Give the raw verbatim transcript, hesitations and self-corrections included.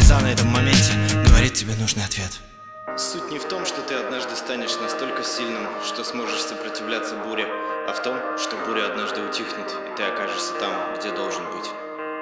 глаза на этом моменте говорит тебе нужный ответ. Суть не в том, что ты однажды станешь настолько сильным, что сможешь сопротивляться буре, а в том, что буря однажды утихнет, и ты окажешься там, где должен быть.